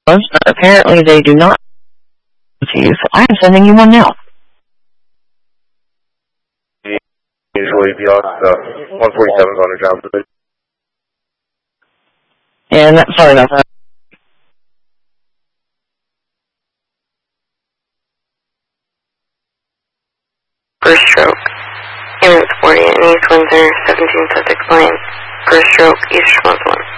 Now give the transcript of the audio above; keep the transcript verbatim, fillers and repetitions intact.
but apparently they do not to you, so I am sending you one now. Usually beyond uh, one forty-seven's on a job. And that, sorry about that. First stroke. Ambulance forty at East Windsor, seventeen Sussex Lane. First stroke, East Response one.